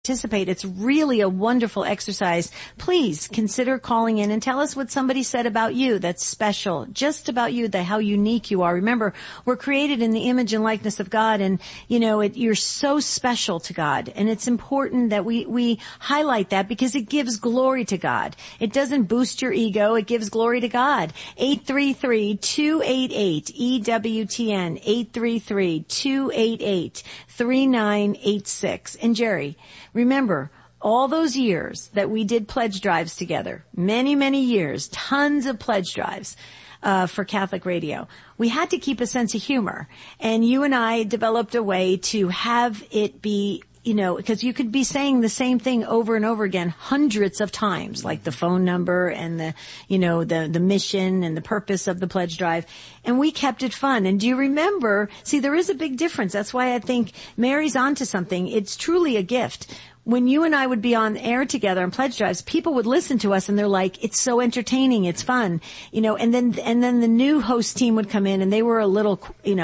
participate. It's really a wonderful exercise. Please consider calling in and tell us what somebody said about you that's special, just about you, how unique you are. Remember, we're created in the image and likeness of God, and you're so special to God, and it's important that we highlight that because it gives glory to God. It doesn't boost your ego, it gives glory to God. 833-288-EWTN, 833-288-3986. And Jerry, remember, all those years that we did pledge drives together, many, many years, tons of pledge drives for Catholic Radio. We had to keep a sense of humor. And you and I developed a way to have it be, because you could be saying the same thing over and over again hundreds of times, like the phone number and the mission and the purpose of the pledge drive. And we kept it fun. And do you remember, there is a big difference. That's why I think Mary's onto something. It's truly a gift. When you and I would be on air together on pledge drives, people would listen to us and they're like, it's so entertaining, it's fun, and then the new host team would come in and they were a little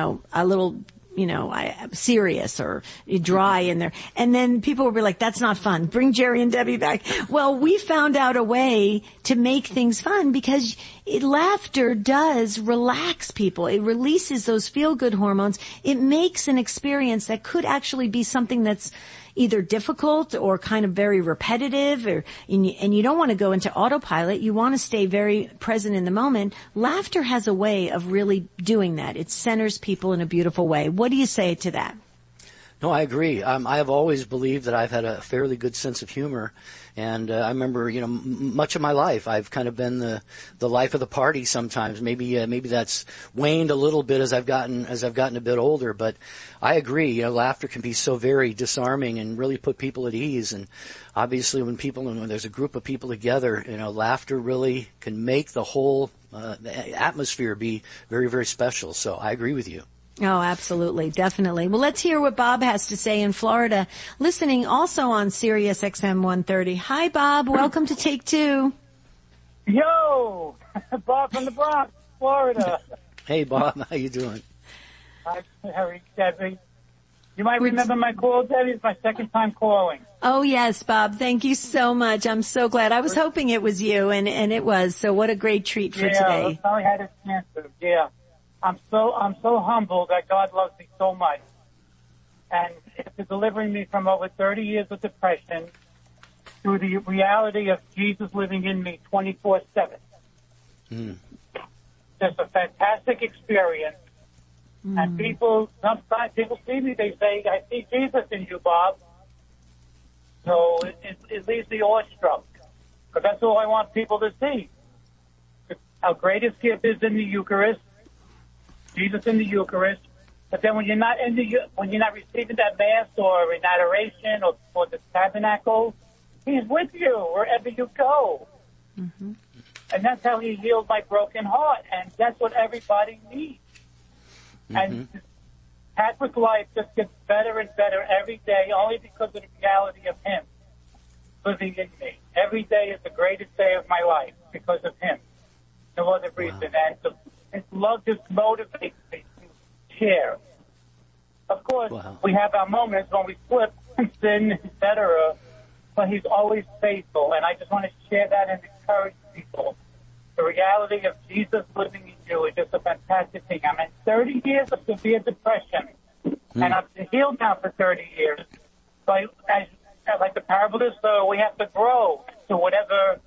serious or dry in there. And then people would be like, that's not fun. Bring Jerry and Debbie back. Well, we found out a way to make things fun because laughter does relax people. It releases those feel-good hormones. It makes an experience that could actually be something that's either difficult or kind of very repetitive, and you don't want to go into autopilot. You want to stay very present in the moment. Laughter has a way of really doing that. It centers people in a beautiful way. What do you say to that? No, I agree. I have always believed that I've had a fairly good sense of humor. And I remember, much of my life, I've kind of been the life of the party sometimes. Maybe that's waned a little bit as I've gotten a bit older. But I agree, laughter can be so very disarming and really put people at ease. And obviously when there's a group of people together, laughter really can make the whole atmosphere be very, very special. So I agree with you. Oh, absolutely. Definitely. Well, let's hear what Bob has to say in Florida, listening also on Sirius XM 130. Hi, Bob. Welcome to Take Two. Yo, Bob from the Bronx, Florida. Hey, Bob. How you doing? Hi, Harry, Debbie. You might remember my call, Debbie. It's my second time calling. Oh, yes, Bob. Thank you so much. I'm so glad. I was hoping it was you, and it was. So what a great treat for today. Yeah, I had a chance to. Yeah. I'm so humbled that God loves me so much, and after delivering me from over 30 years of depression to the reality of Jesus living in me 24/7. Just a fantastic experience. And sometimes people see me, they say, I see Jesus in you, Bob. So it leaves me awestruck, because that's all I want people to see. Our greatest gift is in the Eucharist. Jesus in the Eucharist, but then when you're not receiving that Mass or in adoration or the tabernacle, He's with you wherever you go. Mm-hmm. And that's how He healed my broken heart, and that's what everybody needs. Mm-hmm. And Catholic life just gets better and better every day, only because of the reality of Him living in me. Every day is the greatest day of my life because of Him. No other reason. Wow. And love just motivates me to share. Of course, we have our moments when we slip and sin, etc., but He's always faithful, and I just want to share that and encourage people. The reality of Jesus living in you is just a fantastic thing. I'm in 30 years of severe depression, and I've been healed now for 30 years. So like the parable is, we have to grow to whatever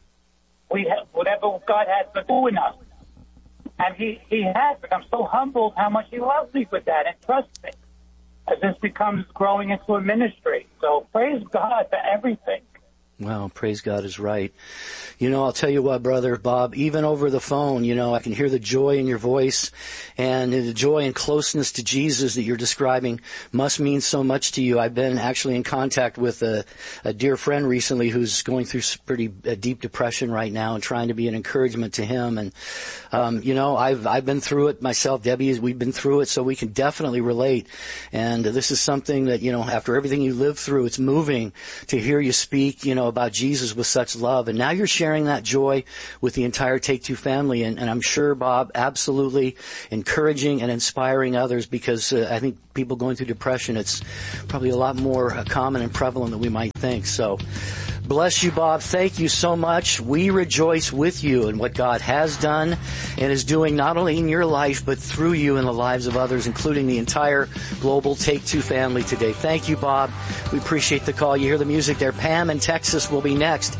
God has to do in us. And he has it. I'm so humbled how much He loves me with that and trusts me as this becomes growing into a ministry. So praise God for everything. Well, praise God is right. I'll tell you what, brother Bob, even over the phone, I can hear the joy in your voice, and the joy and closeness to Jesus that you're describing must mean so much to you. I've been actually in contact with a dear friend recently who's going through pretty deep depression right now and trying to be an encouragement to him. And, I've been through it myself. Debbie, we've been through it, so we can definitely relate. And this is something that, after everything you lived through, it's moving to hear you speak, about Jesus with such love. And now you're sharing that joy with the entire Take Two family. And I'm sure, Bob, absolutely encouraging and inspiring others, because I think people going through depression, it's probably a lot more common and prevalent than we might think. So bless you, Bob. Thank you so much. We rejoice with you in what God has done and is doing not only in your life, but through you in the lives of others, including the entire global Take Two family today. Thank you, Bob. We appreciate the call. You hear the music there. Pam in Texas will be next.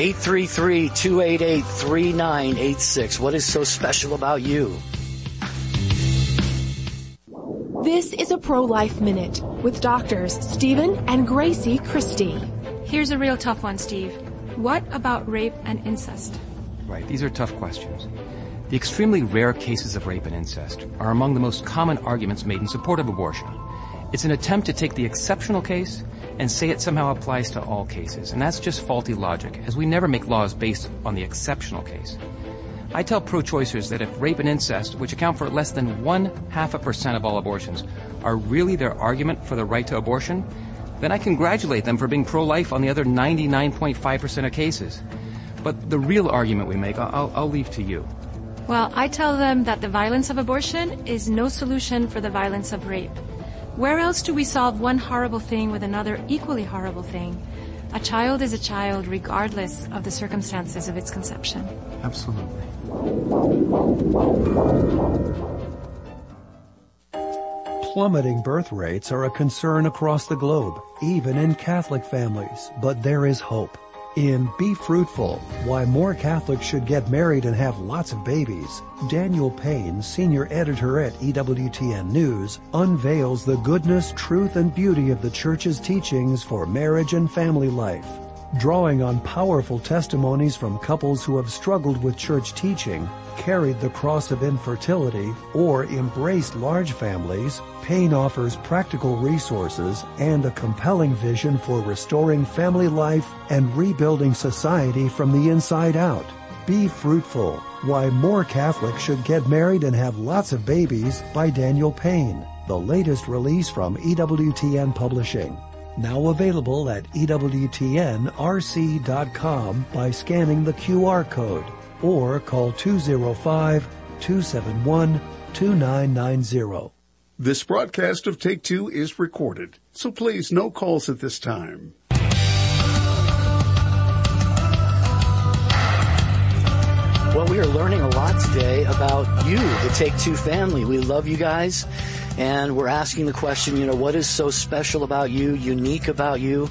833-288-3986. What is so special about you? This is a Pro-Life Minute with doctors Stephen and Gracie Christie. Here's a real tough one, Steve. What about rape and incest? Right, these are tough questions. The extremely rare cases of rape and incest are among the most common arguments made in support of abortion. It's an attempt to take the exceptional case and say it somehow applies to all cases, and that's just faulty logic, as we never make laws based on the exceptional case. I tell pro-choicers that if rape and incest, which account for less than 0.5% of all abortions, are really their argument for the right to abortion, then I congratulate them for being pro-life on the other 99.5% of cases. But the real argument we make, I'll leave to you. Well, I tell them that the violence of abortion is no solution for the violence of rape. Where else do we solve one horrible thing with another equally horrible thing? A child is a child regardless of the circumstances of its conception. Absolutely. Plummeting birth rates are a concern across the globe, even in Catholic families, but there is hope. In Be Fruitful, Why More Catholics Should Get Married and Have Lots of Babies, Daniel Payne, senior editor at EWTN News, unveils the goodness, truth, and beauty of the Church's teachings for marriage and family life. Drawing on powerful testimonies from couples who have struggled with church teaching, carried the cross of infertility, or embraced large families, Payne offers practical resources and a compelling vision for restoring family life and rebuilding society from the inside out. Be Fruitful, Why More Catholics Should Get Married and Have Lots of Babies by Daniel Payne, the latest release from EWTN Publishing. Now available at EWTNRC.com by scanning the QR code, or call 205-271-2990. This broadcast of Take Two is recorded, so please no calls at this time. Well, we are learning a lot today about you, the Take Two family. We love you guys, and we're asking the question, what is so special about you, unique about you?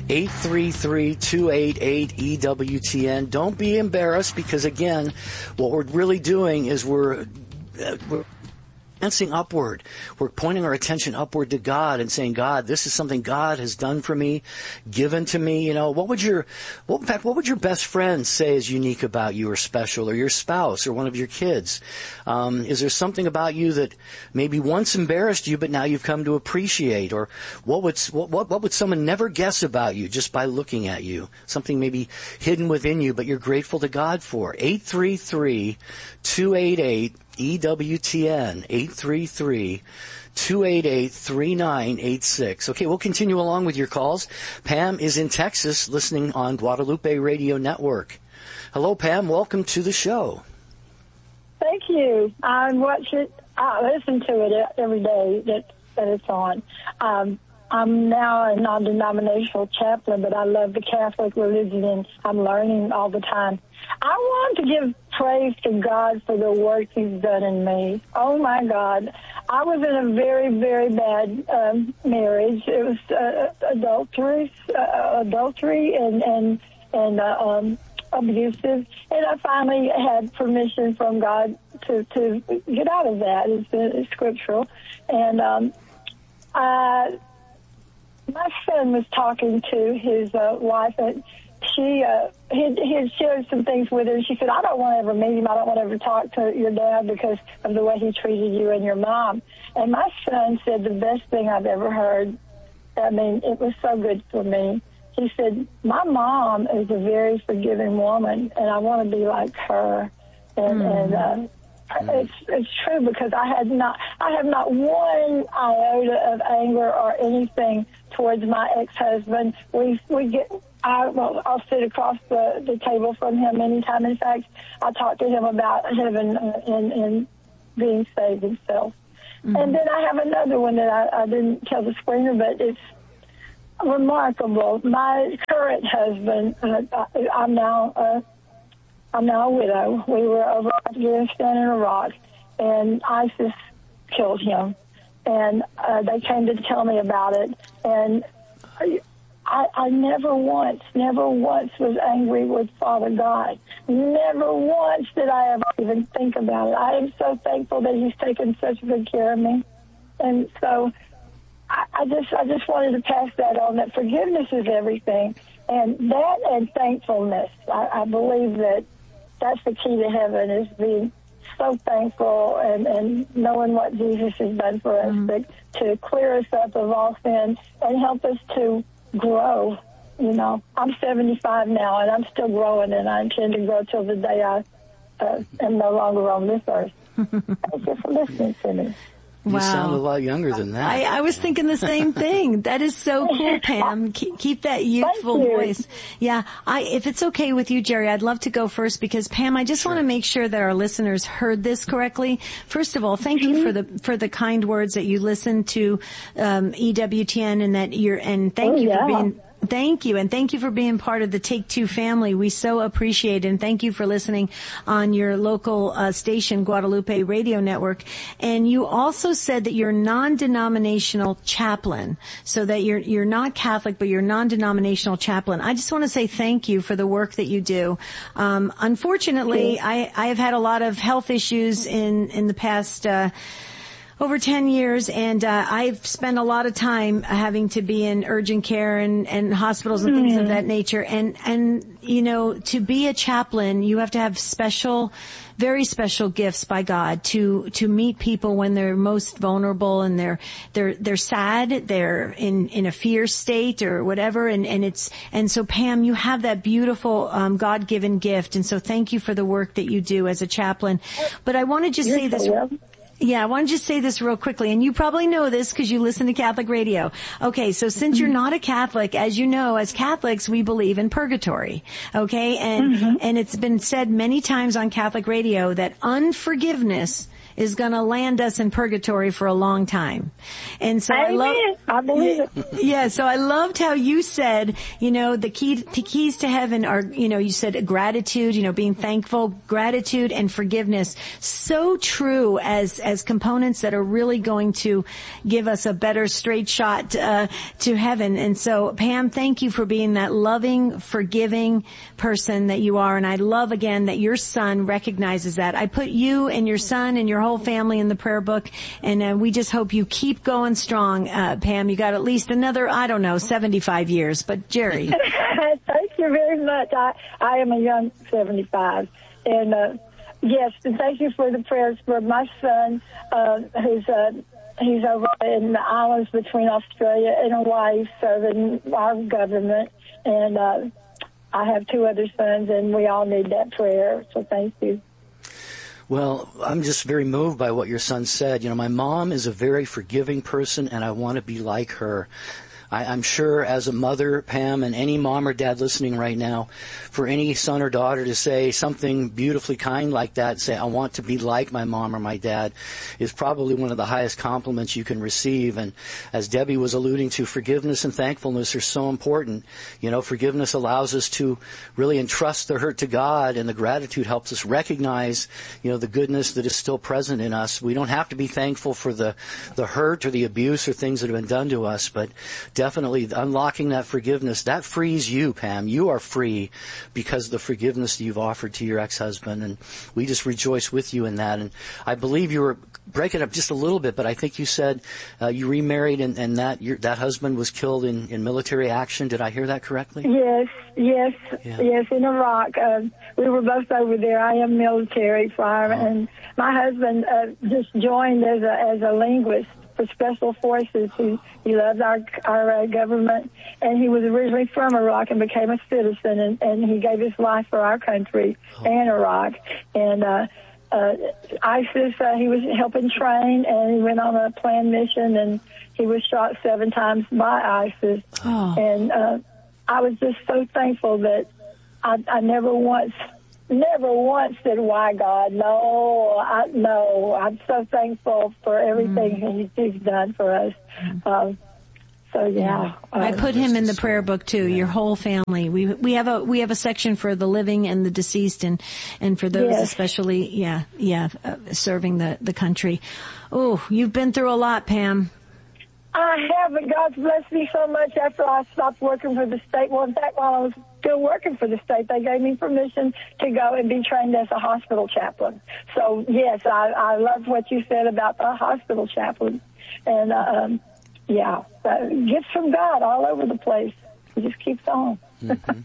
833-288-EWTN. Don't be embarrassed, because, again, what we're really doing is we're glancing upward. We're pointing our attention upward to God and saying, God, this is something God has done for me, given to me. What would your best friend say is unique about you or special, or your spouse or one of your kids? Is there something about you that maybe once embarrassed you, but now you've come to appreciate? Or what would someone never guess about you just by looking at you? Something maybe hidden within you, but you're grateful to God for. 833-288-EWTN, 833-288-3986. Okay, we'll continue along with your calls. Pam is in Texas, listening on Guadalupe Radio Network. Hello, Pam. Welcome to the show. Thank you. I watch it. I listen to it every day that it's on. I'm now a non-denominational chaplain, but I love the Catholic religion, and I'm learning all the time. I want to give praise to God for the work He's done in me. Oh, my God. I was in a very, very bad marriage. It was adultery and abusive. And I finally had permission from God to get out of that. It's scriptural. And my son was talking to his wife, and he had shared some things with her. She said, I don't want to ever meet him. I don't want to ever talk to your dad because of the way he treated you and your mom. And my son said the best thing I've ever heard. I mean, it was so good for me. He said, my mom is a very forgiving woman, and I want to be like her. And it's true, because I have not one iota of anger or anything towards my ex-husband. I'll sit across the table from him anytime. In fact, I talk to him about heaven and being saved himself. Mm-hmm. And then I have another one that I didn't tell the screener, but it's remarkable. My current husband, I'm now a widow. We were over Afghanistan and Iraq, and ISIS killed him. And they came to tell me about it. And I never once was angry with Father God. Never once did I ever even think about it. I am so thankful that he's taken such good care of me. And so I just wanted to pass that on, that forgiveness is everything. And that and thankfulness, I believe that's the key to heaven, is being so thankful and knowing what Jesus has done for us, but to clear us up of all sin and help us to grow. You know, I'm 75 now, and I'm still growing, and I intend to grow till the day I am no longer on this earth. Thank you for listening to me. You sound a lot younger than that. I was thinking the same thing. That is so cool, Pam. Keep that youthful voice. Yeah. If it's okay with you, Jerry, I'd love to go first because, Pam, I just want to make sure that our listeners heard this correctly. First of all, thank you for the kind words that you listened to EWTN and thank you for being. Thank you, and thank you for being part of the Take Two family. We so appreciate it, and thank you for listening on your local station, Guadalupe Radio Network. And you also said that you're non-denominational chaplain, so that you're not Catholic, but you're non-denominational chaplain. I just want to say thank you for the work that you do. Unfortunately, I have had a lot of health issues in the past over 10 years, and I've spent a lot of time having to be in urgent care and hospitals and things of that nature. And you know, to be a chaplain, you have to have very special gifts by God to meet people when they're most vulnerable and they're sad, they're in a fear state or whatever, and so Pam, you have that beautiful God-given gift, and so thank you for the work that you do as a chaplain. But I want to just say this. Yeah, I want to just say this real quickly, and you probably know this because you listen to Catholic radio. Okay, so since you're not a Catholic, as you know, as Catholics, we believe in purgatory. Okay, and it's been said many times on Catholic radio that unforgiveness is going to land us in purgatory for a long time. And so I believe it. Yeah, so I loved how you said, you know, the keys to heaven are, you know, you said gratitude, you know, being thankful, gratitude and forgiveness. So true as components that are really going to give us a better straight shot to heaven. And so, Pam, thank you for being that loving, forgiving person that you are. And I love again that your son recognizes that. I put you and your son and your whole family in the prayer book, and we just hope you keep going strong, Pam. You got at least another, 75 years. But Jerry. Thank you very much. I am a young 75. And yes, and thank you for the prayers for my son, he's over in the islands between Australia and Hawaii serving our government. And I have two other sons, and we all need that prayer. So thank you. Well, I'm just very moved by what your son said. You know, my mom is a very forgiving person, and I want to be like her. I'm sure as a mother, Pam, and any mom or dad listening right now, for any son or daughter to say something beautifully kind like that, say, I want to be like my mom or my dad, is probably one of the highest compliments you can receive. And as Debbie was alluding to, forgiveness and thankfulness are so important. You know, forgiveness allows us to really entrust the hurt to God, and the gratitude helps us recognize, you know, the goodness that is still present in us. We don't have to be thankful for the hurt or the abuse or things that have been done to us, but definitely unlocking that forgiveness, that frees you, Pam. You are free because of the forgiveness that you've offered to your ex-husband, and we just rejoice with you in that. And I believe you were breaking up just a little bit, but I think you said you remarried and that husband was killed in military action. Did I hear that correctly? Yes, in Iraq. We were both over there. I am military fireman, and my husband just joined as a linguist for Special Forces. He loves our government, and he was originally from Iraq and became a citizen, and he gave his life for our country and Iraq. And ISIS, he was helping train, and he went on a planned mission, and he was shot 7 times by ISIS. And I was just so thankful that I never once said, why God? No, I'm so thankful for everything He's done for us. So yeah, I put him in the prayer book too. Your whole family. We have a section for the living and the deceased, and for those especially, serving the country. Oh, you've been through a lot, Pam. I have, but God's blessed me so much after I stopped working for the state. Well, in fact, while I was still working for the state, they gave me permission to go and be trained as a hospital chaplain. So yes, I loved what you said about the hospital chaplain, and gifts from God all over the place. It just keeps on. Mm-hmm.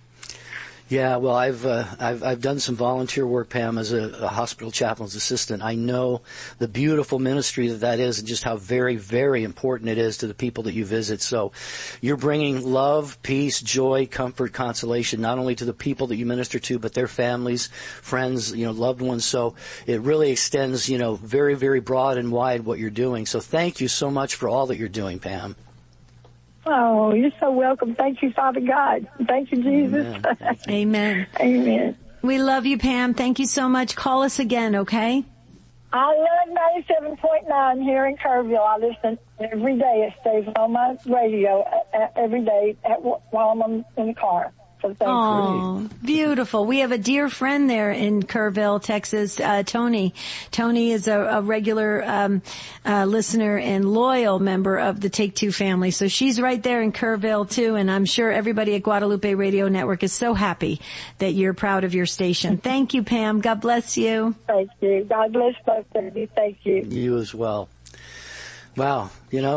Yeah, well, I've done some volunteer work, Pam, as a hospital chaplain's assistant. I know the beautiful ministry that is, and just how very, very important it is to the people that you visit. So, you're bringing love, peace, joy, comfort, consolation, not only to the people that you minister to, but their families, friends, loved ones. So, it really extends, very, very broad and wide what you're doing. So, thank you so much for all that you're doing, Pam. Oh, you're so welcome. Thank you, Father God. Thank you, Jesus. Amen. Amen. We love you, Pam. Thank you so much. Call us again, okay? I love 97.9 here in Kerrville. I listen every day. It stays on my radio every day while I'm in the car. So thank you. Beautiful. We have a dear friend there in Kerrville, Texas, Tony. Tony is a regular listener and loyal member of the Take Two family. So she's right there in Kerrville, too, and I'm sure everybody at Guadalupe Radio Network is so happy that you're proud of your station. Thank you, Pam. God bless you. Thank you. God bless both of you. Thank you. You as well. Wow,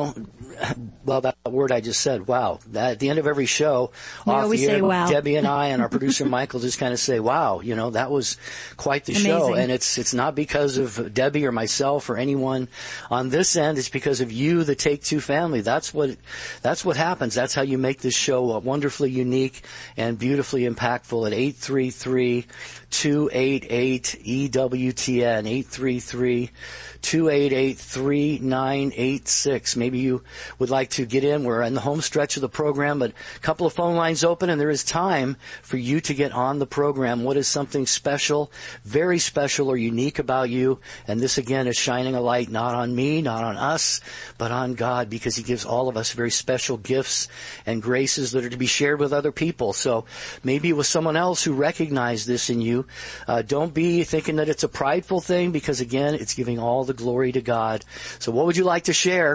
that word I just said, wow. At the end of every show, Debbie and I and our producer Michael just kind of say, wow, that was quite the show. And it's not because of Debbie or myself or anyone on this end. It's because of you, the Take Two family. That's what happens. That's how you make this show wonderfully unique and beautifully impactful at 833-288-EWTN, 833-288-3986. Maybe you would like to get in. We're in the home stretch of the program, but a couple of phone lines open, and there is time for you to get on the program. What is something special, very special or unique about you? And this, again, is shining a light not on me, not on us, but on God, because He gives all of us very special gifts and graces that are to be shared with other people. So maybe it was someone else who recognized this in you. Don't be thinking that it's a prideful thing, because, again, it's giving all the glory to God. So what would you like to share?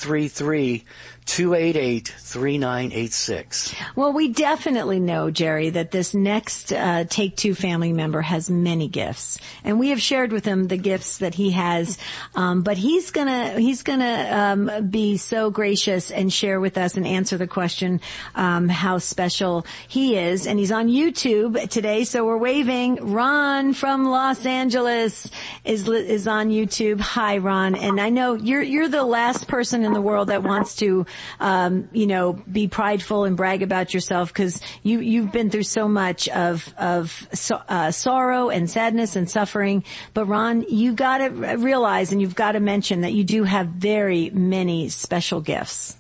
833-288-3986. Well, we definitely know, Jerry, that this next Take Two family member has many gifts, and we have shared with him the gifts that he has. But he's gonna be so gracious and share with us and answer the question how special he is. And he's on YouTube today, so we're waving. Ron from Los Angeles is on YouTube. Hi, Ron. And I know you're the last person in the world that wants to be prideful and brag about yourself, because you've been through so much of sorrow and sadness and suffering. But Ron, you got to realize, and you've got to mention, that you do have very many special gifts.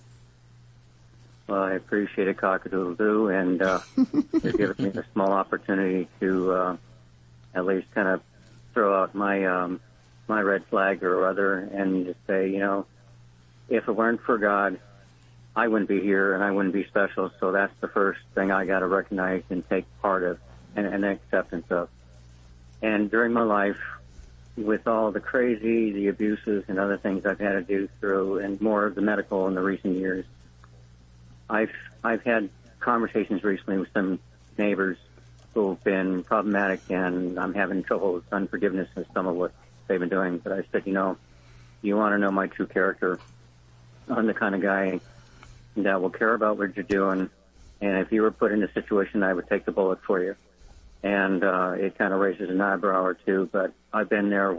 Well, I appreciate it, cock-a-doodle-doo, and you're giving me a small opportunity to at least kind of throw out my red flag or other, and just say, if it weren't for God, I wouldn't be here and I wouldn't be special. So that's the first thing I got to recognize and take part of and acceptance of. And during my life, with all the crazy, the abuses and other things I've had to do through, and more of the medical in the recent years, I've had conversations recently with some neighbors who've been problematic, and I'm having trouble with unforgiveness and some of what they've been doing. But I said, you want to know my true character. I'm the kind of guy that will care about what you're doing, and if you were put in a situation, I would take the bullet for you. And it kind of raises an eyebrow or two, but I've been there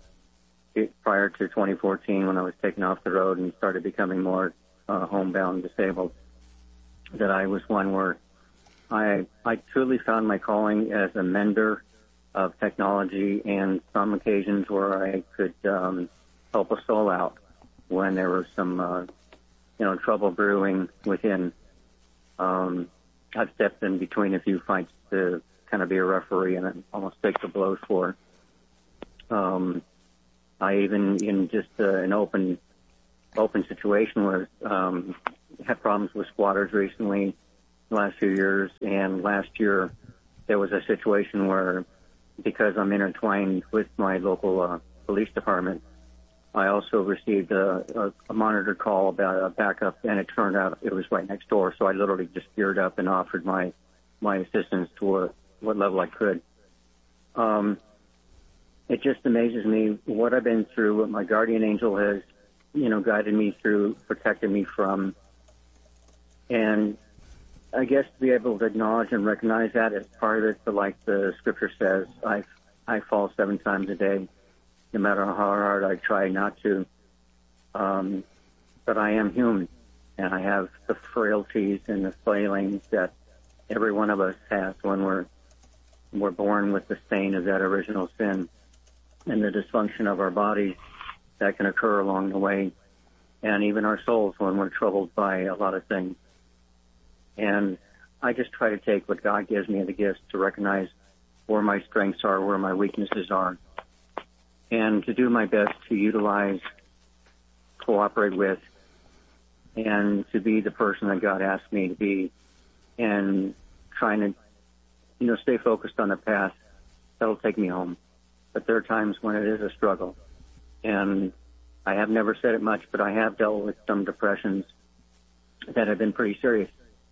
prior to 2014, when I was taken off the road and started becoming more homebound, disabled, that I was one where I truly found my calling as a mender of technology, and some occasions where I could help a soul out when there was some trouble brewing within. I've stepped in between a few fights to kind of be a referee and almost take the blows for. I even in just an open situation where had problems with squatters recently, the last few years, and last year there was a situation where, because I'm intertwined with my local police department, I also received a monitored call about a backup, and it turned out it was right next door. So I literally just geared up and offered my assistance to what level I could. It just amazes me what I've been through, what my guardian angel has, guided me through, protected me from. And I guess to be able to acknowledge and recognize that as part of it, but like the scripture says, I fall 7 times a day, no matter how hard I try not to. But I am human, and I have the frailties and the failings that every one of us has when we're born with the stain of that original sin and the dysfunction of our bodies that can occur along the way, and even our souls when we're troubled by a lot of things. And I just try to take what God gives me, the gifts, to recognize where my strengths are, where my weaknesses are, and to do my best to utilize, cooperate with, and to be the person that God asked me to be, and trying to, stay focused on the path that'll take me home. But there are times when it is a struggle, and I have never said it much, but I have dealt with some depressions that have been pretty serious.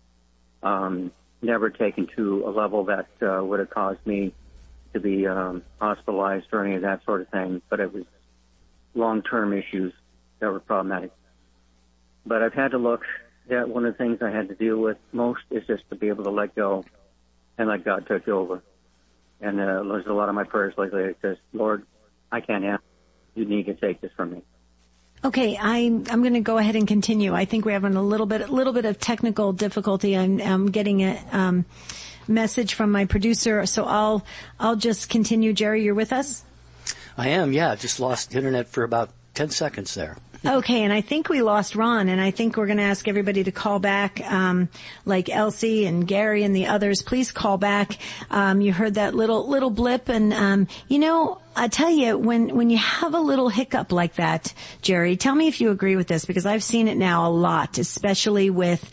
Never taken to a level that would have caused me to be hospitalized or any of that sort of thing, but it was long-term issues that were problematic. But I've had to look at one of the things I had to deal with most is just to be able to let go and let God take over. And there's a lot of my prayers lately that says, Lord, I can't handle it. You need to take this from me. Okay, I'm going to go ahead and continue. I think we're having a little bit of technical difficulty. I'm getting a message from my producer, so I'll just continue. Jerry, you're with us? I am, yeah. Just lost internet for about 10 seconds there. Okay, and I think we lost Ron, and I think we're going to ask everybody to call back, like Elsie and Gary and the others. Please call back. You heard that little blip, and I tell you, when you have a little hiccup like that, Jerry, tell me if you agree with this, because I've seen it now a lot, especially with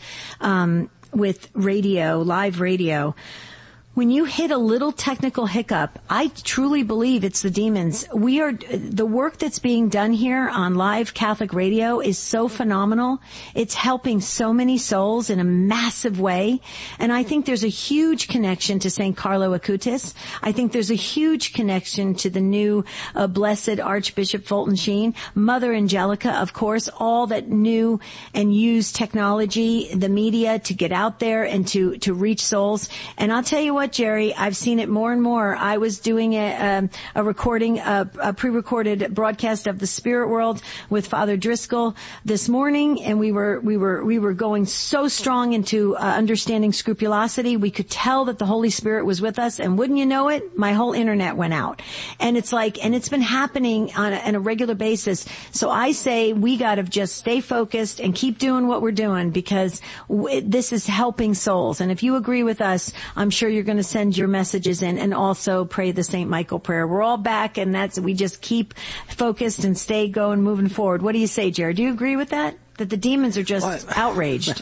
radio, live radio. When you hit a little technical hiccup, I truly believe it's the demons. The work that's being done here on live Catholic radio is so phenomenal. It's helping so many souls in a massive way. And I think there's a huge connection to St. Carlo Acutis. I think there's a huge connection to the new blessed Archbishop Fulton Sheen, Mother Angelica, of course, all that knew and used technology, the media, to get out there and to reach souls. And I'll tell you what, Jerry, I've seen it more and more. I was doing a recording, a pre-recorded broadcast of the Spirit World with Father Driscoll this morning, and we were going so strong into understanding scrupulosity. We could tell that the Holy Spirit was with us, and wouldn't you know it, my whole internet went out. And it's been happening on a regular basis. So I say we got to just stay focused and keep doing what we're doing, because this is helping souls. And if you agree with us, I'm sure you're going to send your messages in, and also pray the St. Michael prayer. We're all back, and we just keep focused and stay going, moving forward. What do you say, Jared? Do you agree with that? That the demons are just outraged?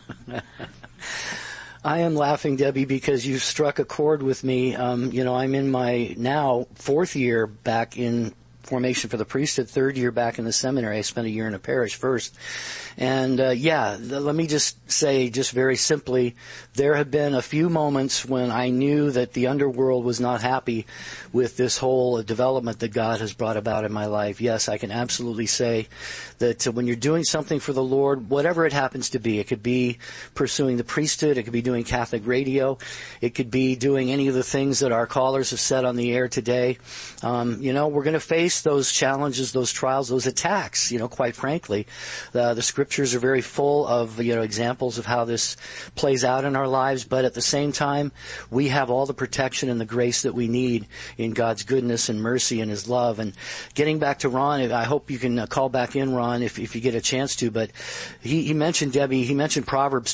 I am laughing, Debbie, because you struck a chord with me. I'm in my now 4th year back in formation for the priesthood, 3rd year back in the seminary. I spent a year in a parish first. And let me just say, just very simply, there have been a few moments when I knew that the underworld was not happy with this whole development that God has brought about in my life. Yes, I can absolutely say that when you're doing something for the Lord, whatever it happens to be, it could be pursuing the priesthood, it could be doing Catholic radio, it could be doing any of the things that our callers have said on the air today. We're going to face face those challenges, those trials, those attacks, quite frankly. The scriptures are very full of, examples of how this plays out in our lives, but at the same time, we have all the protection and the grace that we need in God's goodness and mercy and His love. And getting back to Ron, I hope you can call back in, Ron, if you get a chance to, but he mentioned, Debbie, he mentioned Proverbs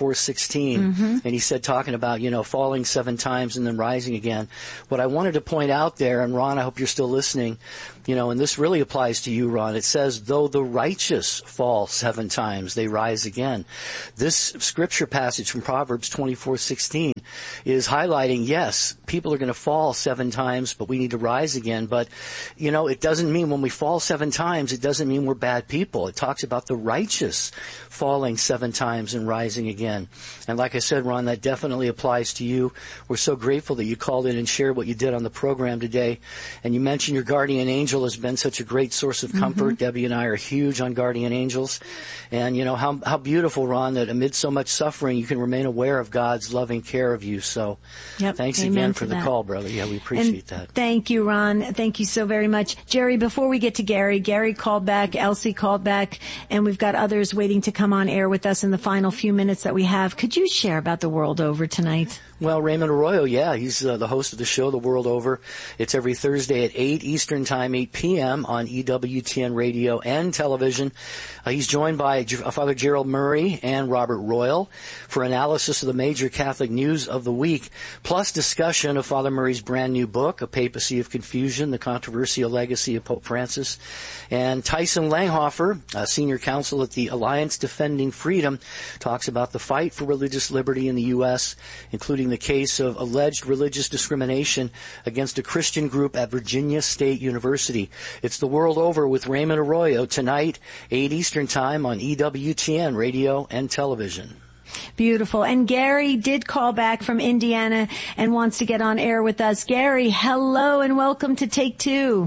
24:16, and he said, talking about, falling 7 times and then rising again. What I wanted to point out there, and Ron, I hope you're still listening, and this really applies to you, Ron. It says, though the righteous fall 7 times, they rise again. This scripture passage from Proverbs 24:16 is highlighting, yes, people are going to fall 7 times, but we need to rise again. But, it doesn't mean when we fall 7 times, it doesn't mean we're bad people. It talks about the righteous falling 7 times and rising again. And like I said, Ron, that definitely applies to you. We're so grateful that you called in and shared what you did on the program today. And you mentioned your guardian angel has been such a great source of comfort. Debbie and I are huge on guardian angels. And how beautiful, Ron, that amid so much suffering, you can remain aware of God's loving care of you. So thanks again for the call, brother. Yeah, we appreciate that. Thank you, Ron. Thank you so very much. Jerry, before we get to Gary called back, Elsie called back, and we've got others waiting to come on air with us in the final few minutes that we have. Could you share about The World Over tonight? Well, Raymond Arroyo, he's the host of the show, The World Over. It's every Thursday at 8 Eastern Time, 8 p.m. on EWTN radio and television. He's joined by Father Gerald Murray and Robert Royal for analysis of the major Catholic news of the week, plus discussion of Father Murray's brand new book, A Papacy of Confusion, The Controversial Legacy of Pope Francis. And Tyson Langhofer, senior counsel at the Alliance Defending Freedom, talks about the fight for religious liberty in the U.S., including the case of alleged religious discrimination against a Christian group at Virginia State University. It's The World Over with Raymond Arroyo tonight, 8 Eastern Time on EWTN radio and television. Beautiful. And Gary did call back from Indiana and wants to get on air with us. Gary, hello and welcome to Take Two.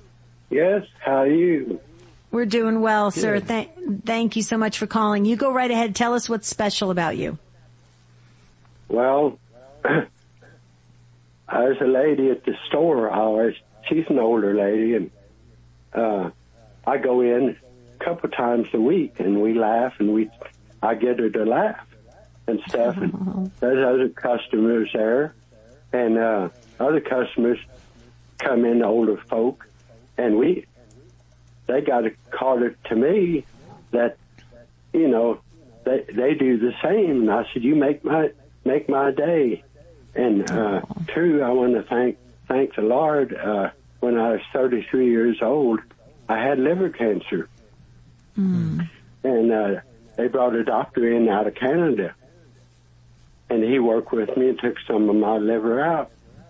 Yes, how are you? We're doing well, sir. Thank you so much for calling. You go right ahead. Tell us what's special about you. Well, there's a lady at the store. She's an older lady, and I go in a couple times a week, and we laugh, and I get her to laugh and stuff. And there's other customers there, and other customers come in, older folk, and they got it called it to me that, they do the same. And I said, you make my day. And too, I want to thank the Lord. When I was 33 years old, I had liver cancer. And they brought a doctor in out of Canada, and he worked with me and took some of my liver out.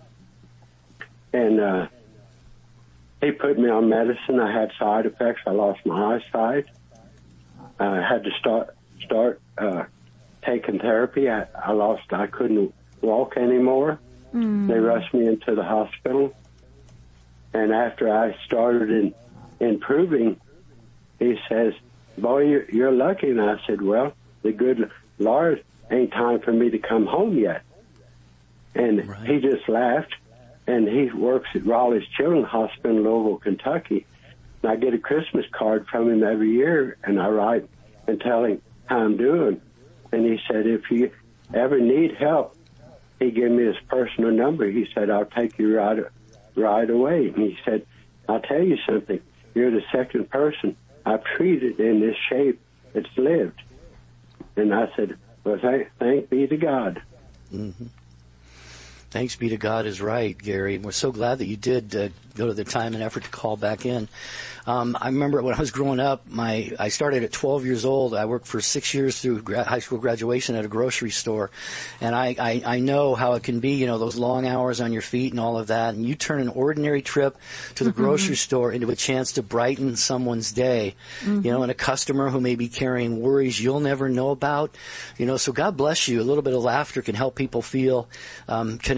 And he put me on medicine. I had side effects. I lost my eyesight. I had to start taking therapy. I couldn't walk anymore. They rushed me into the hospital. And after I started improving, he says, boy, you're lucky. And I said, well, the good Lord, ain't time for me to come home yet. And he just laughed. And he works at Raleigh's Children's Hospital in Louisville, Kentucky. And I get a Christmas card from him every year, and I write and tell him how I'm doing. And he said, if you ever need help, he gave me his personal number. He said, I'll take you right away. And he said, I'll tell you something. You're the second person I've treated in this shape that's lived. And I said, well, thank be to God. Mm-hmm. Thanks be to God is right, Gary. We're so glad that you did go to the time and effort to call back in. I remember when I was growing up, I started at 12 years old. I worked for 6 years through high school graduation at a grocery store. And I know how it can be, those long hours on your feet and all of that. And you turn an ordinary trip to the grocery store into a chance to brighten someone's day, and a customer who may be carrying worries you'll never know about. So God bless you. A little bit of laughter can help people feel connected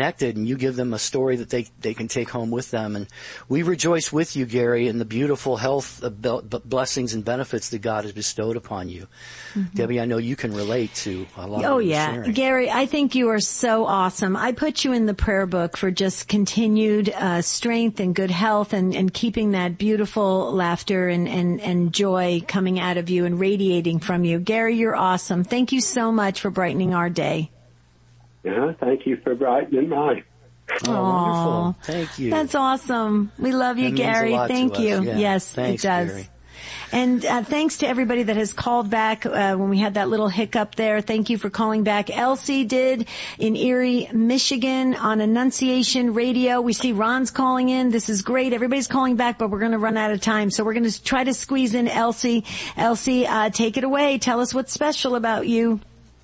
connected, and you give them a story that they can take home with them. And we rejoice with you, Gary, in the beautiful health blessings and benefits that God has bestowed upon you. Mm-hmm. Debbie, I know you can relate to a lot of what you're sharing. Gary, I think you are so awesome. I put you in the prayer book for just continued strength and good health and keeping that beautiful laughter and joy coming out of you and radiating from you. Gary, you're awesome. Thank you so much for brightening our day. Yeah, thank you for brightening mine. Oh, wonderful. Thank you. That's awesome. We love you, Gary. Thank you. Yeah. Yes, thanks, it does. Gary. And thanks to everybody that has called back when we had that little hiccup there. Thank you for calling back. Elsie did in Erie, Michigan on Annunciation Radio. We see Ron's calling in. This is great. Everybody's calling back, but we're going to run out of time. So we're going to try to squeeze in Elsie. Elsie, take it away. Tell us what's special about you.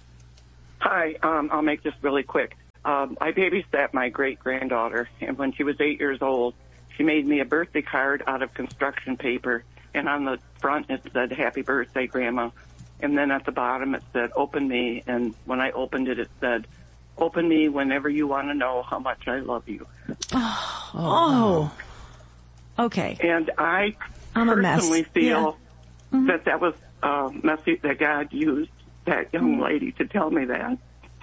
Hi, I'll make this really quick. I babysat my great-granddaughter, and when she was 8 years old, she made me a birthday card out of construction paper, and on the front it said, "Happy birthday, Grandma." And then at the bottom it said, "Open me," and when I opened it, it said, "Open me whenever you want to know how much I love you." Oh. Okay. And I I'm personally feel that was a message that God used that young lady to tell me that.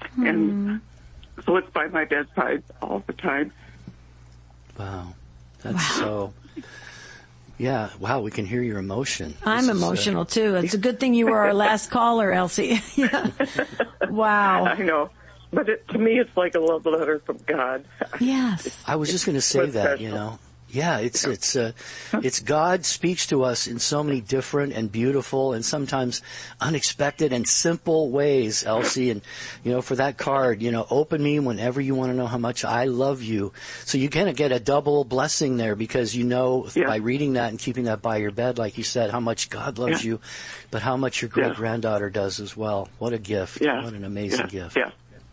And so it's by my bedside all the time. Wow. That's so... Yeah, wow, we can hear your emotion. I'm emotional, too. It's a good thing you were our last caller, Elsie. Yeah. Wow. I know. But to me, it's like a love letter from God. Yes. I was just going to say that, you know. Yeah, it's God's speech to us in so many different and beautiful and sometimes unexpected and simple ways, Elsie. And, you know, for that card, you know, open me whenever you want to know how much I love you. So you kind of get a double blessing there because you know by reading that and keeping that by your bed, like you said, how much God loves you, but how much your great-granddaughter does as well. What a gift. Yeah. What an amazing gift. Yeah.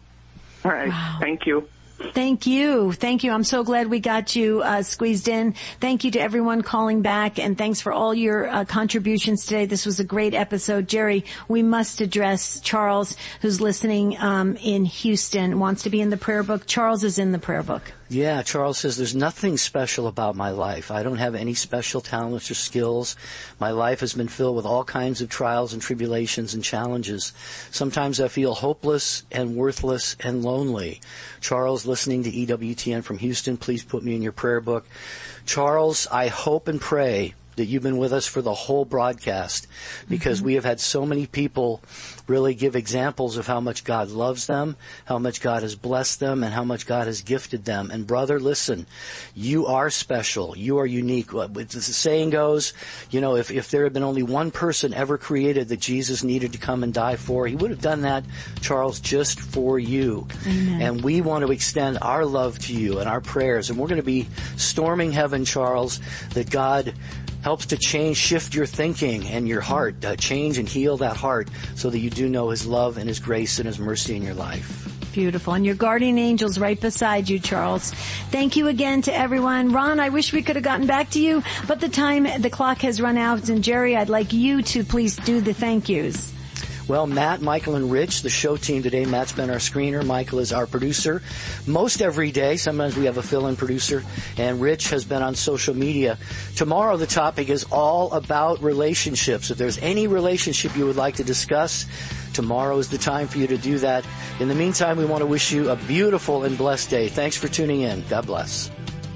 All right. Wow. Thank you. Thank you. Thank you. I'm so glad we got you squeezed in. Thank you to everyone calling back, and thanks for all your contributions today. This was a great episode. Jerry, we must address Charles, who's listening in Houston, wants to be in the prayer book. Charles is in the prayer book. Yeah, Charles says, there's nothing special about my life. I don't have any special talents or skills. My life has been filled with all kinds of trials and tribulations and challenges. Sometimes I feel hopeless and worthless and lonely. Charles, listening to EWTN from Houston, please put me in your prayer book. Charles, I hope and pray that you've been with us for the whole broadcast, because we have had so many people really give examples of how much God loves them, how much God has blessed them, and how much God has gifted them. And brother, listen, you are special. You are unique. The saying goes, you know, if there had been only one person ever created that Jesus needed to come and die for, he would have done that, Charles, just for you. Amen. And we want to extend our love to you and our prayers. And we're going to be storming heaven, Charles, that God helps to shift your thinking and your heart, change and heal that heart so that you do know His love and His grace and His mercy in your life. Beautiful. And your guardian angel's right beside you, Charles. Thank you again to everyone. Ron, I wish we could have gotten back to you, but the clock has run out. And Jerry, I'd like you to please do the thank yous. Well, Matt, Michael, and Rich, the show team today. Matt's been our screener. Michael is our producer most every day. Sometimes we have a fill-in producer. And Rich has been on social media. Tomorrow the topic is all about relationships. If there's any relationship you would like to discuss, tomorrow is the time for you to do that. In the meantime, we want to wish you a beautiful and blessed day. Thanks for tuning in. God bless.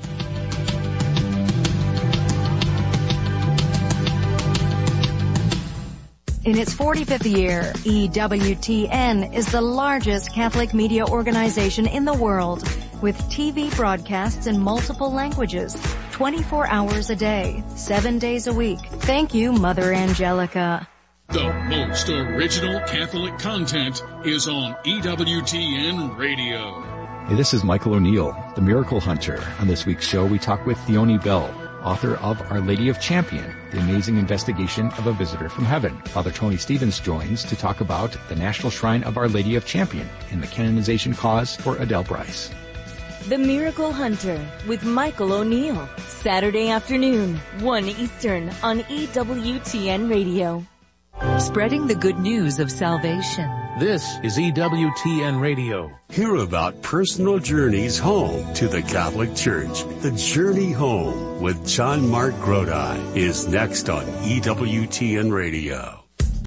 In its 45th year, EWTN is the largest Catholic media organization in the world, with TV broadcasts in multiple languages, 24 hours a day, 7 days a week. Thank you, Mother Angelica. The most original Catholic content is on EWTN Radio. Hey, this is Michael O'Neill, the Miracle Hunter. On this week's show, we talk with Theoni Bell, author of Our Lady of Champion, The Amazing Investigation of a Visitor from Heaven. Father Tony Stevens joins to talk about the National Shrine of Our Lady of Champion and the canonization cause for Adele Bryce. The Miracle Hunter with Michael O'Neill, Saturday afternoon, 1 Eastern on EWTN Radio. Spreading the good news of salvation. This is EWTN Radio. Hear about personal journeys home to the Catholic Church. The Journey Home with John Mark Grodi is next on EWTN Radio.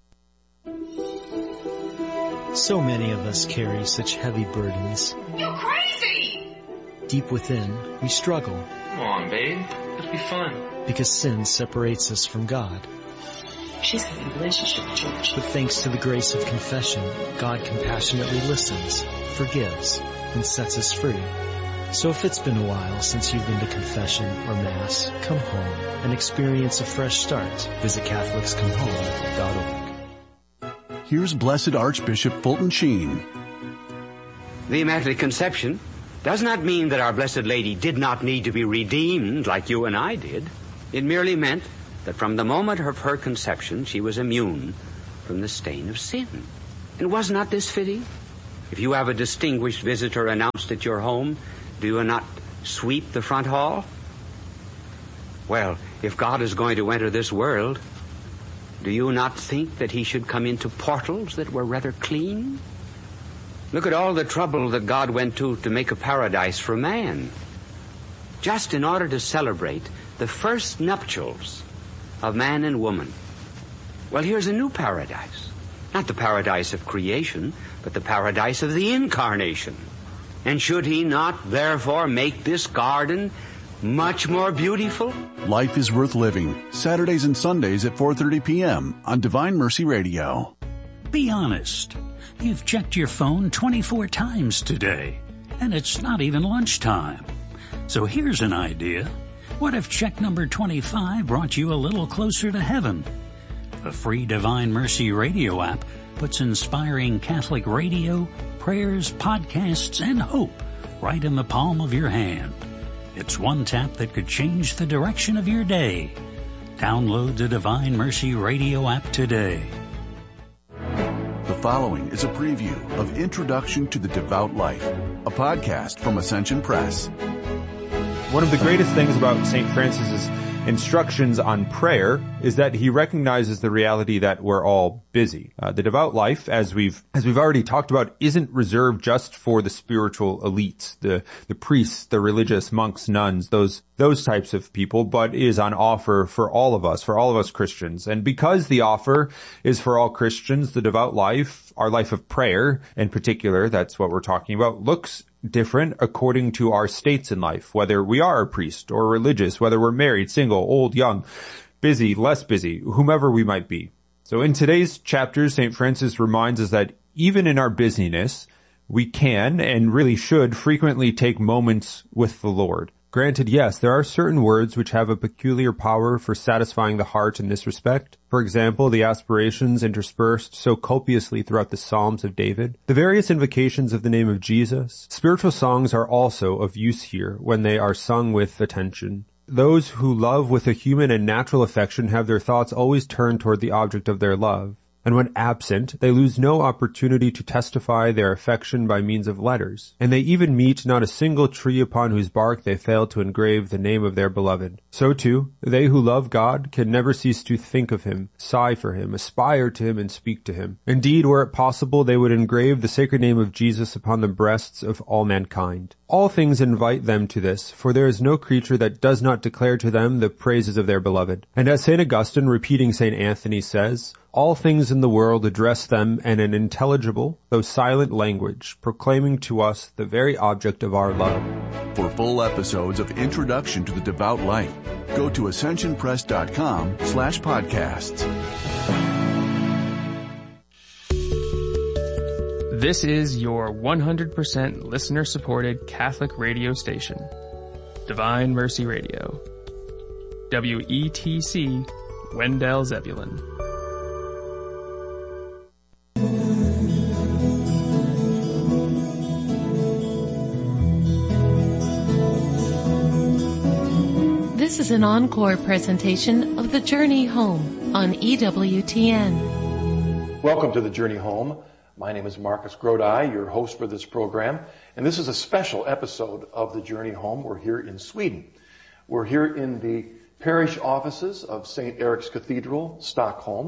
So many of us carry such heavy burdens. You're crazy! Deep within, we struggle. Come on, babe. It'll be fun. Because sin separates us from God. She's having a relationship with church. But thanks to the grace of confession, God compassionately listens, forgives, and sets us free. So if it's been a while since you've been to confession or Mass, come home and experience a fresh start. Visit CatholicsComeHome.org. Here's Blessed Archbishop Fulton Sheen. The Immaculate Conception does not mean that our Blessed Lady did not need to be redeemed like you and I did. It merely meant that from the moment of her conception, she was immune from the stain of sin. And was not this fitting? If you have a distinguished visitor announced at your home, do you not sweep the front hall? Well, if God is going to enter this world, do you not think that he should come into portals that were rather clean? Look at all the trouble that God went to make a paradise for man, just in order to celebrate the first nuptials of man and woman. Well, here's a new paradise. Not the paradise of creation, but the paradise of the incarnation. And should he not, therefore, make this garden much more beautiful? Life is Worth Living, Saturdays and Sundays at 4:30 p.m. on Divine Mercy Radio. Be honest. You've checked your phone 24 times today, and it's not even lunchtime. So here's an idea. What if check number 25 brought you a little closer to heaven? The free Divine Mercy Radio app puts inspiring Catholic radio, prayers, podcasts, and hope right in the palm of your hand. It's one tap that could change the direction of your day. Download the Divine Mercy Radio app today. The following is a preview of Introduction to the Devout Life, a podcast from Ascension Press. One of the greatest things about St. Francis's instructions on prayer is that he recognizes the reality that we're all busy. The devout life, as we've already talked about, isn't reserved just for the spiritual elites, the priests, the religious monks, nuns, those types of people, but is on offer for all of us Christians. And because the offer is for all Christians, the devout life, our life of prayer in particular, that's what we're talking about, looks different according to our states in life, whether we are a priest or religious, whether we're married, single, old, young, busy, less busy, whomever we might be. So in today's chapters, St. Francis reminds us that even in our busyness, we can and really should frequently take moments with the Lord. Granted, yes, there are certain words which have a peculiar power for satisfying the heart in this respect. For example, the aspirations interspersed so copiously throughout the Psalms of David, the various invocations of the name of Jesus. Spiritual songs are also of use here when they are sung with attention. Those who love with a human and natural affection have their thoughts always turned toward the object of their love. And when absent, they lose no opportunity to testify their affection by means of letters. And they even meet not a single tree upon whose bark they fail to engrave the name of their beloved. So too, they who love God can never cease to think of him, sigh for him, aspire to him, and speak to him. Indeed, were it possible, they would engrave the sacred name of Jesus upon the breasts of all mankind. All things invite them to this, for there is no creature that does not declare to them the praises of their beloved. And as St. Augustine, repeating St. Anthony, says, all things in the world address them in an intelligible, though silent language, proclaiming to us the very object of our love. For full episodes of Introduction to the Devout Life, go to ascensionpress.com/podcasts. This is your 100% listener-supported Catholic radio station, Divine Mercy Radio. WETC, Wendell Zebulon. This is an encore presentation of The Journey Home on EWTN. Welcome to The Journey Home. My name is Marcus Grodi, your host for this program, and this is a special episode of The Journey Home. We're here in Sweden. We're here in the parish offices of St. Erik's Cathedral, Stockholm,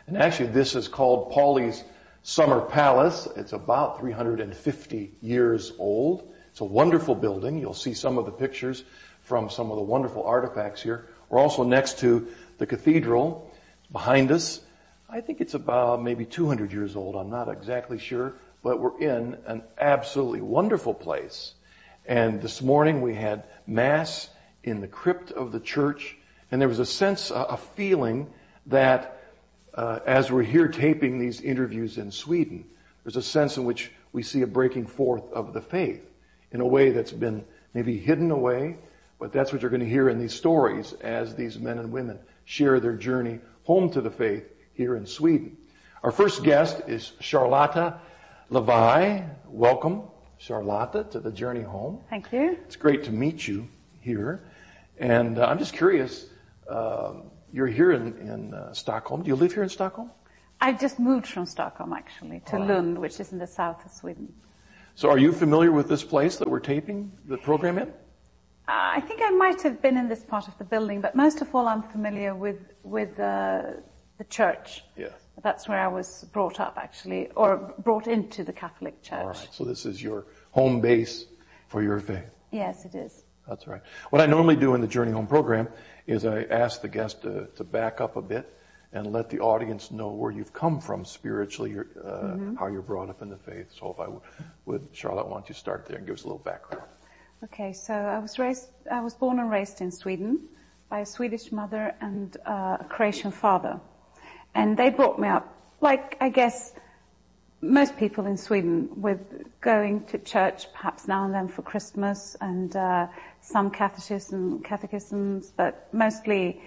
And actually, this is called Pauli's Summer Palace. It's about 350 years old. It's a wonderful building. You'll see some of the pictures from some of the wonderful artifacts here. We're also next to the cathedral behind us. I think it's about maybe 200 years old. I'm not exactly sure, but we're in an absolutely wonderful place. And this morning we had Mass in the crypt of the church, and there was a sense, a feeling that as we're here taping these interviews in Sweden, there's a sense in which we see a breaking forth of the faith in a way that's been maybe hidden away, but that's what you're going to hear in these stories as these men and women share their journey home to the faith here in Sweden. Our first guest is Charlotta Levi. Welcome, Charlotta, to the Journey Home. Thank you. It's great to meet you here. And I'm just curious, you're here in Stockholm. Do you live here in Stockholm? I just moved from Stockholm, actually, to Lund, which is in the south of Sweden. So are you familiar with this place that we're taping the program in? I think I might have been in this part of the building, but most of all I'm familiar with the church. Yes. That's where I was brought up, actually, or brought into the Catholic Church. All right, so this is your home base for your faith. Yes, it is. That's right. What I normally do in the Journey Home program is I ask the guest to back up a bit and let the audience know where you've come from spiritually, how you're brought up in the faith. So if I would, Charlotte, why don't you start there and give us a little background? Okay, so I was born and raised in Sweden by a Swedish mother and a Croatian father. And they brought me up, like, I guess, most people in Sweden, with going to church perhaps now and then for Christmas and some catechisms, but mostly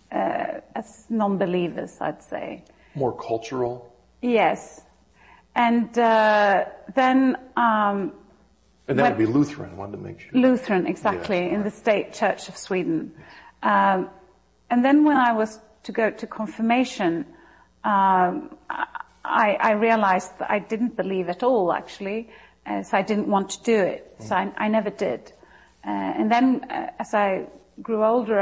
as non-believers, I'd say. More cultural? Yes. And then... and that would be Lutheran, I wanted to make sure. Lutheran, exactly, yes, in the State Church of Sweden. And then when I was to go to confirmation, I realized that I didn't believe at all, actually, so I didn't want to do it. So I never did. And then as I grew older,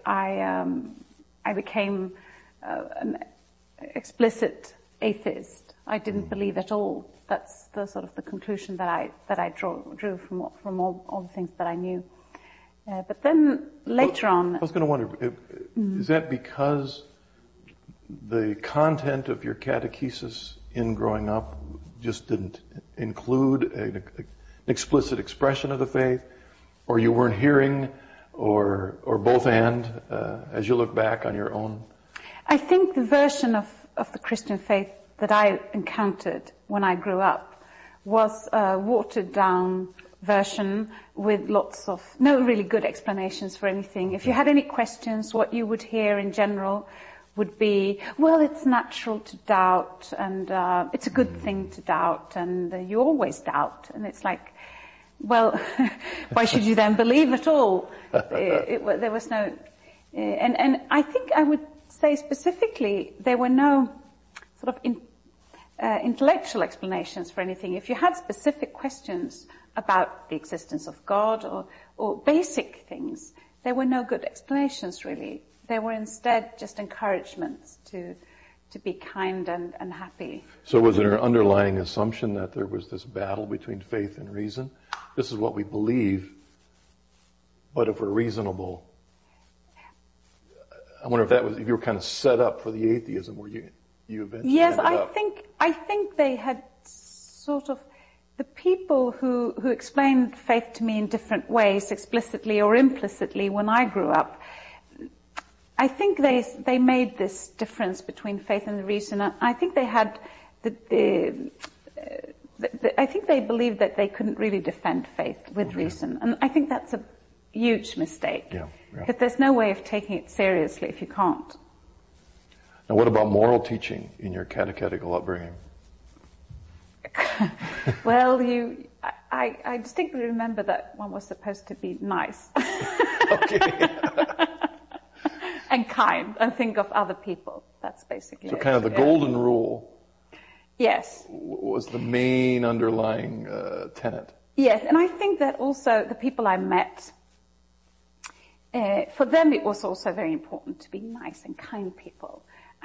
I became an explicit atheist. I didn't believe at all. That's the sort of the conclusion that I drew from all the things that I knew. But then later on... I was going to wonder, is that because the content of your catechesis in growing up just didn't include an explicit expression of the faith, or you weren't hearing, or both and, as you look back on your own? I think the version of the Christian faith that I encountered when I grew up was a watered down version with lots of no really good explanations for anything. If you had any questions, what you would hear in general would be, well, it's natural to doubt, and it's a good thing to doubt, and you always doubt. And it's like, well, why should you then believe at all? There was no... And I think I would say specifically, there were no sort of intellectual explanations for anything. If you had specific questions about the existence of God or basic things, there were no good explanations, really. They were instead just encouragements to be kind and happy. So was there an underlying assumption that there was this battle between faith and reason? This is what we believe, but if we're reasonable... I wonder if you were kind of set up for the atheism where you eventually Yes, ended up. I think they had sort of... The people who explained faith to me in different ways, explicitly or implicitly, when I grew up, I think they made this difference between faith and reason. I think they had I think they believed that they couldn't really defend faith with reason, and I think that's a huge mistake. Yeah. Because there's no way of taking it seriously if you can't. Now, what about moral teaching in your catechetical upbringing? Well, I distinctly remember that one was supposed to be nice. Okay. And kind, and think of other people. That's basically So it. kind of the golden rule. Yes. Was the main underlying tenet. Yes, and I think that also the people I met, for them it was also very important to be nice and kind people.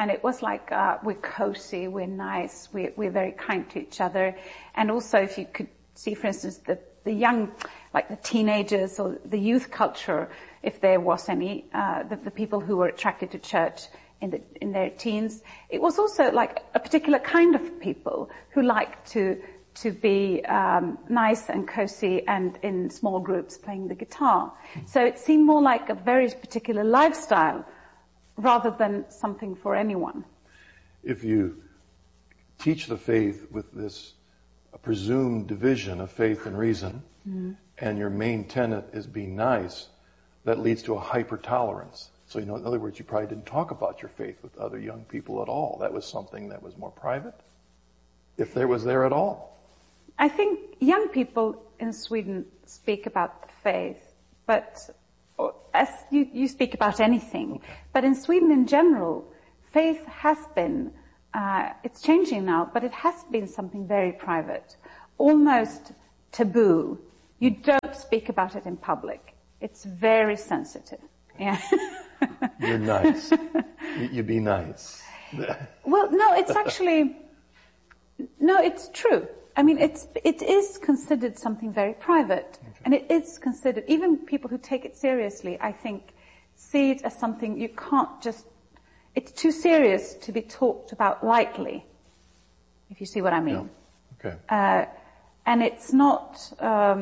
And it was like, we're cozy, we're nice, we're very kind to each other. And also, if you could see, for instance, the young, like the teenagers or the youth culture, if there was any, the people who were attracted to church in their teens, it was also like a particular kind of people who liked to be nice and cozy and in small groups playing the guitar. So it seemed more like a very particular lifestyle rather than something for anyone. If you teach the faith with this presumed division of faith and reason, and your main tenet is being nice, that leads to a hyper-tolerance. So, in other words, you probably didn't talk about your faith with other young people at all. That was something that was more private, if there was there at all. I think young people in Sweden speak about the faith, but as you speak about anything. Okay. But in Sweden in general, faith has been, it's changing now, but it has been something very private, almost taboo. You don't speak about it in public. It's very sensitive. Yeah. You're nice. You be nice. Well, no, it's actually, no, it's true. I mean, it is considered something very private. Okay. And it is considered, even people who take it seriously, I think, see it as something you can't just, it's too serious to be talked about lightly, if you see what I mean. Yeah. Okay. And it's not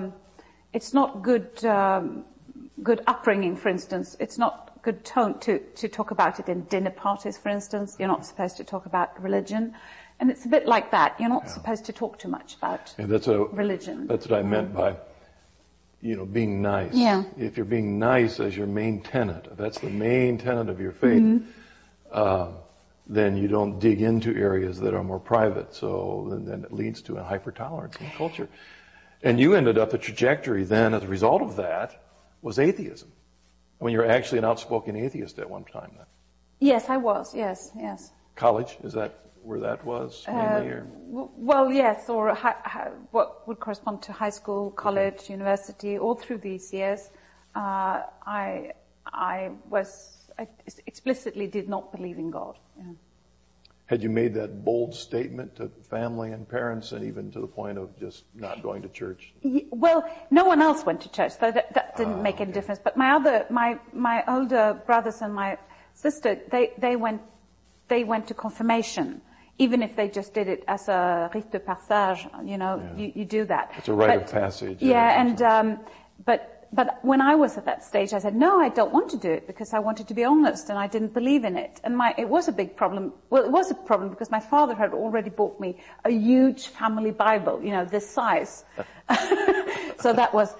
good upbringing, for instance. It's not good tone to talk about it in dinner parties, for instance. You're not supposed to talk about religion. And it's a bit like that. You're not supposed to talk too much about religion. That's what I meant by, being nice. Yeah. If you're being nice as your main tenet, if that's the main tenet of your faith, then you don't dig into areas that are more private. So then it leads to a hyper-tolerance in culture. And you ended up, the trajectory then as a result of that was atheism. I mean, you're actually an outspoken atheist at one time then. Yes, I was. Yes. College, is that where that was mainly? Well, yes, or what would correspond to high school, college, university, all through these years. I explicitly did not believe in God. Yeah. Had you made that bold statement to family and parents, and even to the point of just not going to church? Well, no one else went to church, so that didn't make any difference. But my older brothers and my sister, they went to confirmation, even if they just did it as a rite de passage. You do that. It's a rite of passage. Yeah, and but when I was at that stage, I said, no, I don't want to do it because I wanted to be honest and I didn't believe in it. And it was a big problem. Well, it was a problem because my father had already bought me a huge family Bible, this size. So that was,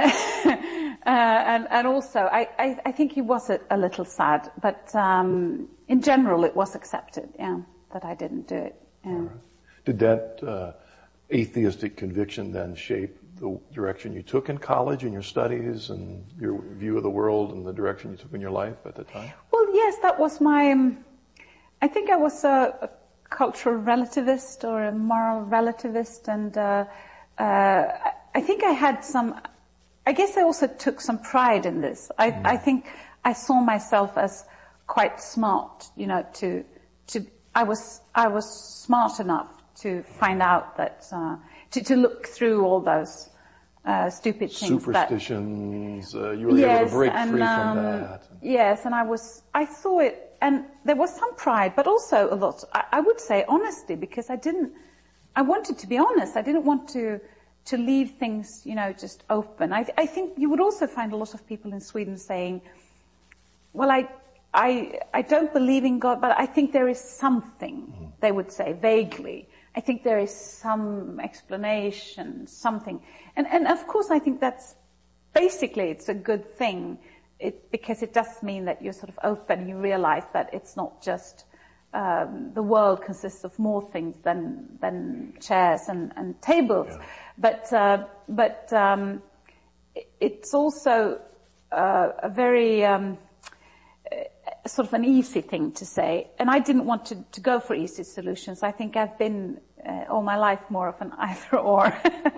and also I think he was a little sad, but, in general it was accepted, that I didn't do it. Yeah. Right. Did that, atheistic conviction then shape the direction you took in college and your studies and your view of the world and the direction you took in your life at the time? Well, yes, that was I think I was a cultural relativist or a moral relativist, and I think I had I guess I also took some pride in this. I think I saw myself as quite smart, I was smart enough to find out that, to look through all those stupid things. Superstitions, you were able to break free from that. Yes, and I saw it, and there was some pride, but also a lot, I would say honesty, because I wanted to be honest. I didn't want to leave things, just open. I think you would also find a lot of people in Sweden saying, well, I don't believe in God, but I think there is something, they would say, vaguely. I think there is some explanation, something. And of course I think that's, basically it's a good thing, because it does mean that you're sort of open, you realize that it's not just, the world consists of more things than chairs and tables. Yeah. But it's also, a very, sort of an easy thing to say. And I didn't want to go for easy solutions. I think I've been all my life more of an either or.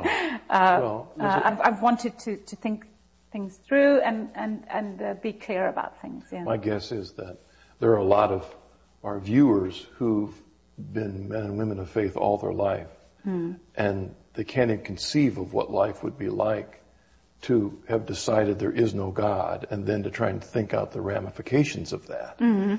I've wanted to think things through and be clear about things. Yeah. My guess is that there are a lot of are viewers who've been men and women of faith all their life, and they can't even conceive of what life would be like to have decided there is no God, and then to try and think out the ramifications of that.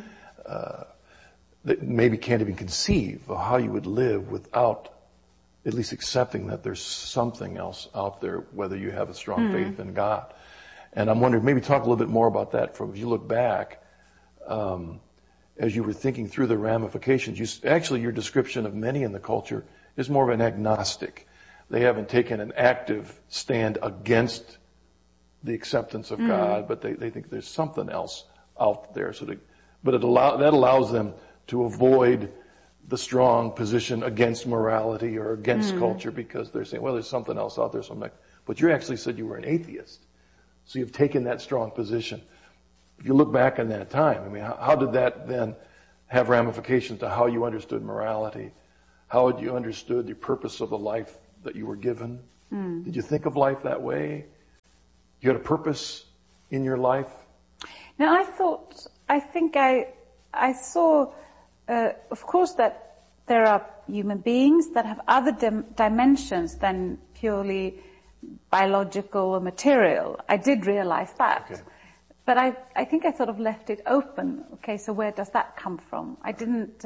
They maybe can't even conceive of how you would live without at least accepting that there's something else out there, whether you have a strong faith in God. And I'm wondering, maybe talk a little bit more about that from, if you look back, as you were thinking through the ramifications. Actually, your description of many in the culture is more of an agnostic. They haven't taken an active stand against the acceptance of God, but they think there's something else out there. But that allows them to avoid the strong position against morality or against culture, because they're saying, well, there's something else out there. But you actually said you were an atheist. So you've taken that strong position. If you look back on that time, I mean, how did that then have ramifications to how you understood morality? How had you understood the purpose of the life that you were given? Did you think of life that way? You had a purpose in your life? Now, I think I saw, of course, that there are human beings that have other dimensions than purely biological or material. I did realize that. Okay. But I think I sort of left it open. Okay, so where does that come from? I didn't,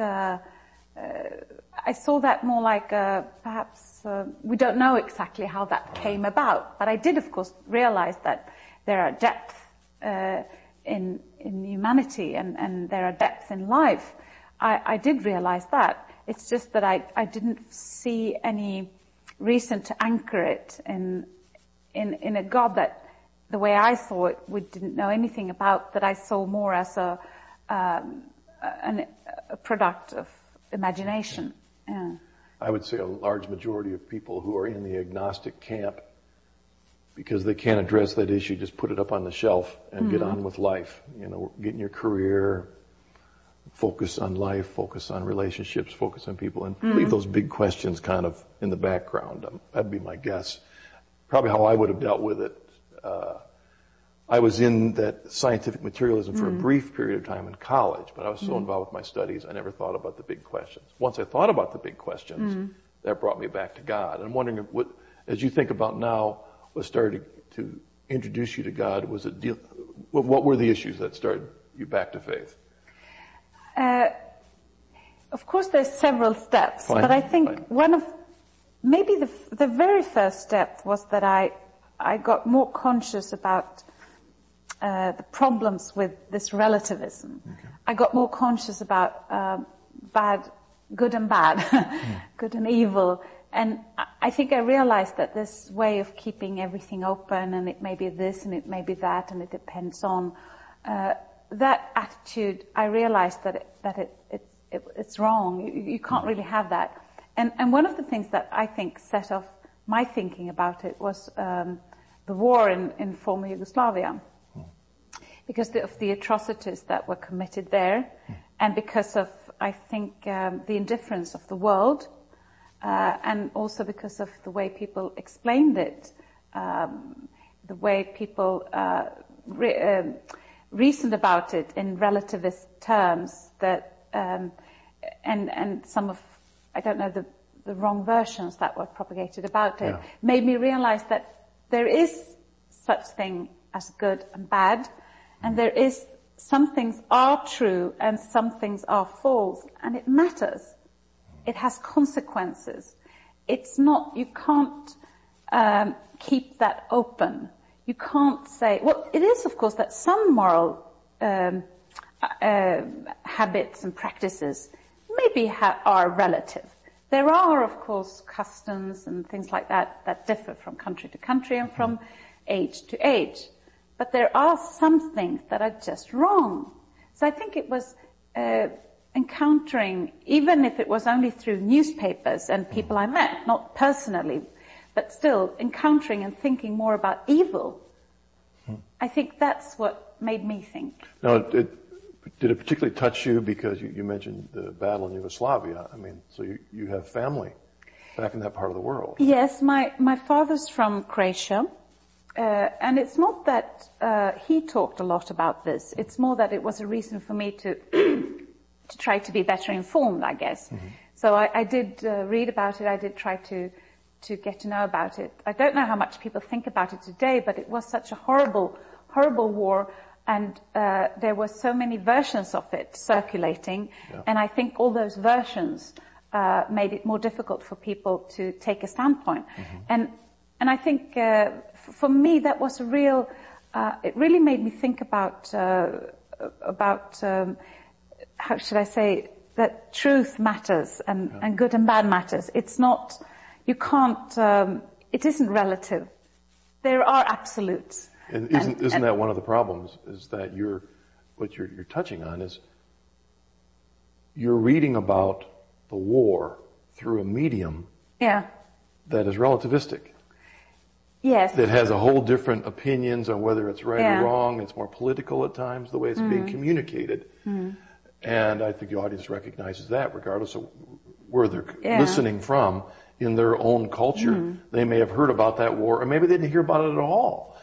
I saw that more like perhaps, we don't know exactly how that came about. But I did, of course, realize that there are depths in humanity and there are depths in life. I did realize that. It's just that I didn't see any reason to anchor it in a God that, the way I saw it, we didn't know anything about, that I saw more as a product of imagination. Yeah. I would say a large majority of people who are in the agnostic camp, because they can't address that issue, just put it up on the shelf and get on with life. You know, get in your career, focus on life, focus on relationships, focus on people, and leave those big questions kind of in the background. That'd be my guess. Probably how I would have dealt with it. I was in that scientific materialism for a brief period of time in college, but I was so involved with my studies, I never thought about the big questions. Once I thought about the big questions, that brought me back to God. And I'm wondering, what, as you think about now, what started to introduce you to God, was it what were the issues that started you back to faith? Of course, there's several steps, but I think one of, maybe the very first step was that I got more conscious about the problems with this relativism. Okay. I got more conscious about good and bad, good and evil. And I think I realized that this way of keeping everything open, and it may be this and it may be that, and it depends on that attitude. I realized that it's wrong. You can't really have that. And one of the things that I think set off my thinking about it was the war in former Yugoslavia, because of the atrocities that were committed there, and because of, I think, the indifference of the world, and also because of the way people explained it, the way people reasoned about it in relativist terms, that and some of, I don't know, the wrong versions that were propagated about it, made me realize that there is such thing as good and bad, and there is, some things are true and some things are false, and it matters. It has consequences. It's not, you can't keep that open. You can't say, well, it is of course that some moral habits and practices maybe are relative. There are, of course, customs and things like that differ from country to country and from age to age. But there are some things that are just wrong. So I think it was encountering, even if it was only through newspapers and people I met, not personally, but still encountering and thinking more about evil. I think that's what made me think. Now, did it particularly touch you because you mentioned the battle in Yugoslavia? I mean, so you have family back in that part of the world. Yes, my father's from Croatia. And it's not that he talked a lot about this. It's more that it was a reason for me to try to be better informed, I guess. Mm-hmm. So I did read about it. I did try to get to know about it. I don't know how much people think about it today, but it was such a horrible, horrible war, and there were so many versions of it circulating, and I think all those versions made it more difficult for people to take a standpoint. Mm-hmm. And I think for me that was a real. It really made me think about how should I say, that truth matters and good and bad matters. It's not, you can't, it isn't relative. There are absolutes. And isn't that one of the problems, is that what you're touching on is you're reading about the war through a medium that is relativistic. Yes. That has a whole different opinions on whether it's right or wrong. It's more political at times, the way it's being communicated. Mm. And I think the audience recognizes that regardless of where they're listening from in their own culture. Mm. They may have heard about that war, or maybe they didn't hear about it at all.